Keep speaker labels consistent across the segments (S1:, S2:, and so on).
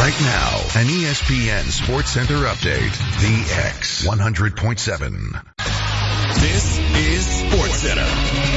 S1: Right now, an ESPN Sports Center update. The X 100.7.
S2: This is Sports Center.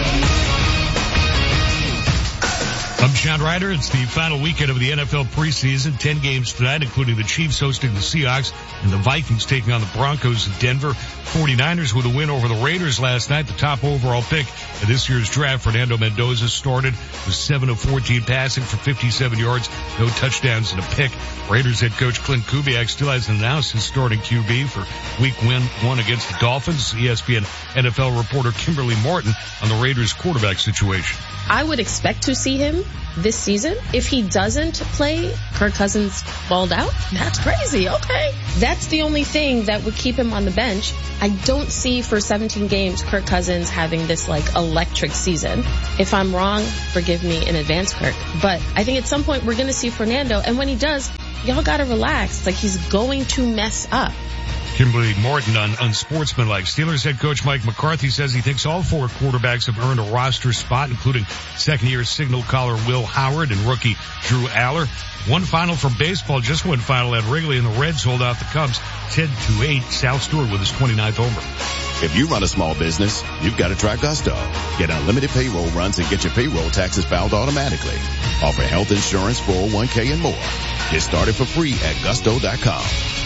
S3: I'm Sean Ryder. It's the final weekend of the NFL preseason. 10 games tonight, including the Chiefs hosting the Seahawks and the Vikings taking on the Broncos in Denver. 49ers with a win over the Raiders last night. The top overall pick in this year's draft, Fernando Mendoza, started with 7 of 14 passing for 57 yards, no touchdowns and a pick. Raiders head coach Clint Kubiak still hasn't announced his starting QB for week 1 against the Dolphins. ESPN NFL reporter Kimberly Morton on the Raiders quarterback situation.
S4: I would expect to see him this season. If he doesn't play, Kirk Cousins balled out. That's crazy. Okay. That's the only thing that would keep him on the bench. I don't see for 17 games Kirk Cousins having this electric season. If I'm wrong, forgive me in advance, Kirk. But I think at some point we're going to see Fernando. And when he does, y'all got to relax. He's going to mess up.
S3: Kimberly Morton on Unsportsmanlike. Steelers head coach Mike McCarthy says he thinks all 4 quarterbacks have earned a roster spot, including second-year signal caller Will Howard and rookie Drew Aller. One final from baseball, just one final at Wrigley, and the Reds hold out the Cubs 10-8. Sal Stewart with his 29th homer.
S2: If you run a small business, you've got to try Gusto. Get unlimited payroll runs and get your payroll taxes filed automatically. Offer health insurance, 401k, and more. Get started for free at gusto.com.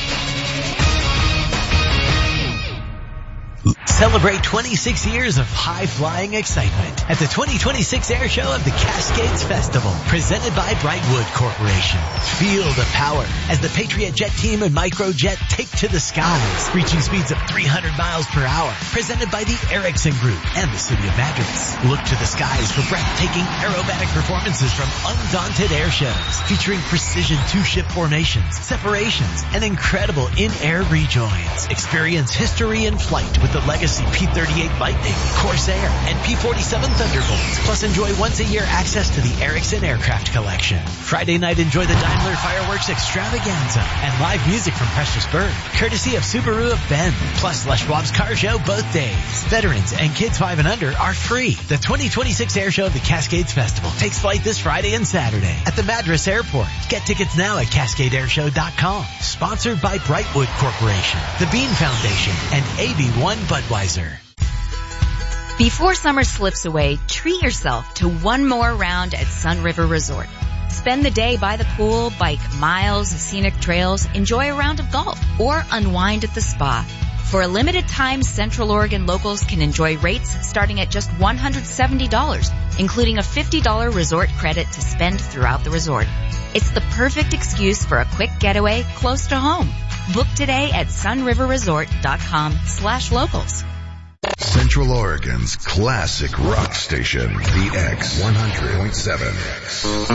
S5: Celebrate 26 years of high-flying excitement at the 2026 Air Show of the Cascades Festival, presented by Brightwood Corporation. Feel the power as the Patriot Jet team and Microjet take to the skies, reaching speeds of 300 miles per hour, presented by the Ericsson Group and the City of Madras. Look to the skies for breathtaking aerobatic performances from Undaunted Air Shows, featuring precision two-ship formations, separations, and incredible in-air rejoins. Experience history in flight with the Legacy P-38 Lightning, Corsair, and P-47 Thunderbolts. Plus enjoy once-a-year access to the Ericsson Aircraft Collection. Friday night, enjoy the Daimler Fireworks Extravaganza and live music from Precious Bird, courtesy of Subaru of Bend. Plus Les Schwab's Car Show both days. Veterans and kids 5 and under are free. The 2026 Air Show of the Cascades Festival takes flight this Friday and Saturday at the Madras Airport. Get tickets now at CascadeAirShow.com. Sponsored by Brightwood Corporation, the Bean Foundation, and AB1 Budweiser.
S6: Before summer slips away, treat yourself to one more round at Sun River Resort. Spend the day by the pool, bike miles, scenic trails, enjoy a round of golf, or unwind at the spa. For a limited time, Central Oregon locals can enjoy rates starting at just $170, including a $50 resort credit to spend throughout the resort. It's the perfect excuse for a quick getaway close to home. Book today at sunriverresort.com/locals.
S1: Central Oregon's classic rock station, The X 100.7.